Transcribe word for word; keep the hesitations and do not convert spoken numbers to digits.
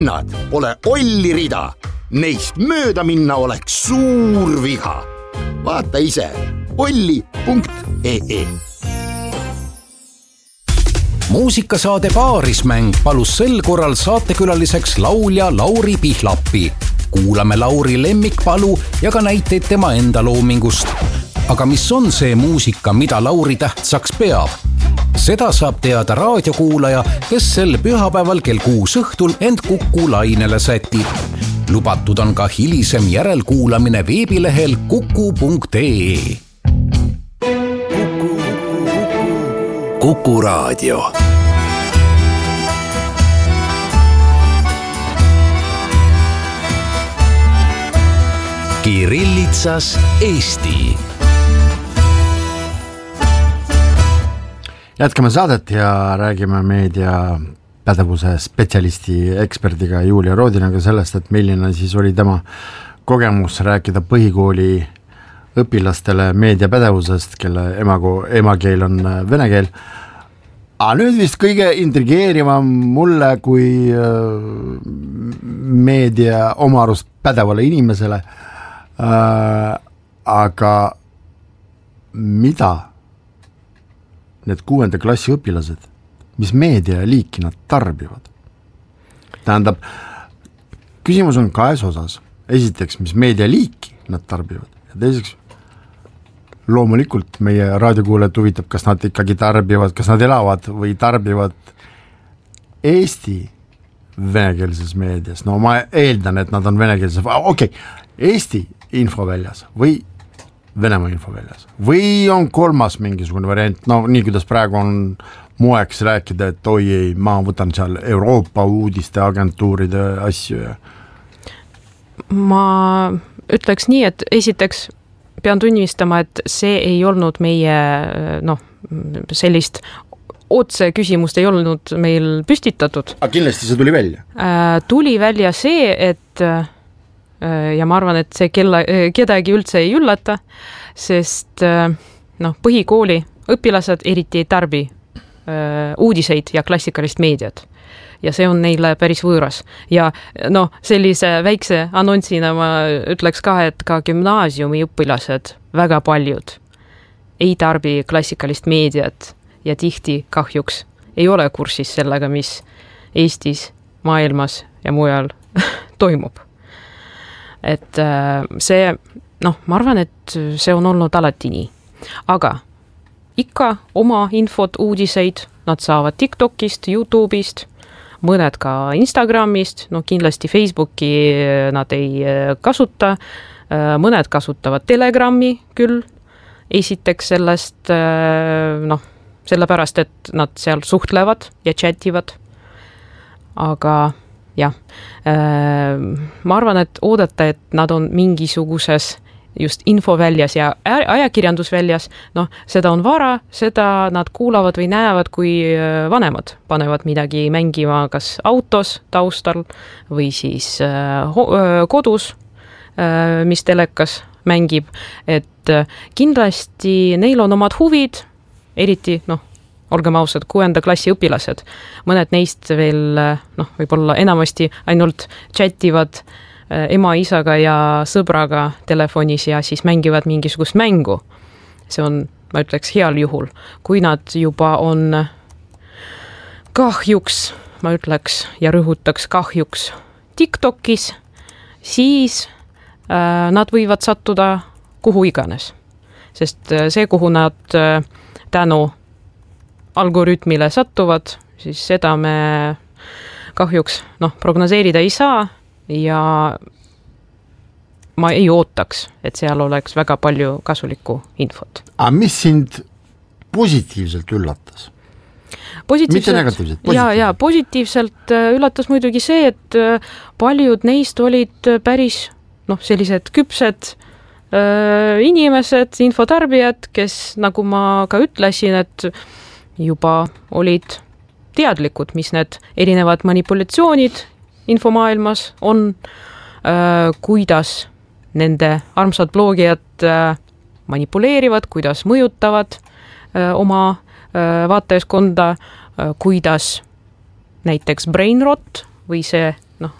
Nad pole olli rida, neist mööda minna oleks suur viga. Vaata ise olli punkt ee. Muusikasaade Paarismäng palus sel korral saatekülaliseks laulja Lauri Pihlapi. Kuulame Lauri lemmikpalu ja ka näiteid tema enda loomingust. Aga mis on see muusika, mida Lauri tähtsaks peab? Seda saab teada raadiokuulaja, kes sel pühapäeval kell kuus õhtul end Kuku lainele sätib. Lubatud on ka hilisem järelkuulamine veebilehel kuku punkt ee. Kuku raadio. Kirillitsas Eesti. Jätkame saadet ja räägime meedia pädevuse spetsialisti eksperdiga Julia Roodinaga sellest, et milline siis oli tema kogemus rääkida põhikooli õpilastele meediapädevusest, kelle emago, emakeel on vene keel. Aga nüüd vist kõige intrigeerivam mulle kui meedia oma arust pädevale inimesele. Aga mida need kuuenda klassi õpilased, mis meedia ja liiki nad tarbivad? Tähendab, küsimus on kahes osas. Esiteks, mis meedia liiki nad tarbivad ja teiseks, loomulikult meie raadiokuulajad huvitab, kas nad ikkagi tarbivad, kas nad elavad või tarbivad Eesti venekeelses meedias. No ma eeldan, et nad on venekeelses, okei, okay. Eesti infoväljas või Venemaa infoväljas või on kolmas mingisugune variant, no nii kuidas praegu on moeks rääkida, et oi ei, ma võtan seal Euroopa uudiste agentuuride asju ja... Ma ütleks nii, et esiteks pean tunnistama, et see ei olnud meie noh, sellist otse küsimust ei olnud meil püstitatud. Aga kindlasti see tuli välja? Äh, tuli välja see, et ja ma arvan, et see kella, kedagi üldse ei üllata, sest noh, põhikooli õpilased eriti ei tarbi äh, uudiseid ja klassikalist meediat. Ja see on neile päris võõras. Ja noh, sellise väikse annonsina ma ütleks ka, et ka gümnaasiumi õpilased väga paljud ei tarbi klassikalist meediat ja tihti kahjuks ei ole kursis sellega, mis Eestis, maailmas ja mujal toimub. Et see, noh, ma arvan, et see on olnud alati nii. Aga ikka oma infot, uudiseid nad saavad TikTokist, YouTube'ist, mõned ka Instagramist, no kindlasti Facebooki nad ei kasuta, mõned kasutavad Telegrami küll, esiteks sellest, noh, sellepärast, et nad seal suhtlevad ja chativad, aga jah, ma arvan, et oodata, et nad on mingisuguses just infoväljas ja ajakirjandusväljas, noh, seda on vara, seda nad kuulavad või näevad, kui vanemad panevad midagi mängima kas autos taustal või siis kodus, mis telekas mängib, et kindlasti neil on omad huvid, eriti, noh, olgem ausad, kuuenda klassi õpilased. Mõned neist veel, noh, võib-olla enamasti ainult chativad ema, isaga ja sõbraga telefonis ja siis mängivad mingisugust mängu. See on, ma ütleks, heal juhul. Kui nad juba on kahjuks, ma ütleks ja rõhutaks kahjuks TikTokis, siis äh, nad võivad sattuda kuhu iganes. Sest see, kuhu nad äh, tänu algoritmile sattuvad, siis seda me kahjuks noh, prognoseerida ei saa ja ma ei ootaks, et seal oleks väga palju kasulikku infot. Aga mis sind positiivselt üllatas? Mitte negatiivselt, positiivselt. Ja, ja, positiivselt üllatas muidugi see, et paljud neist olid päris noh, sellised küpsed äh, inimesed, infotarbijad, kes, nagu ma ka ütlesin, et juba olid teadlikud, mis need erinevad manipulatsioonid infomaailmas on, äh, kuidas nende armsad bloogijad äh, manipuleerivad, kuidas mõjutavad äh, oma äh, vaatajaskonda, äh, kuidas näiteks brain rot või see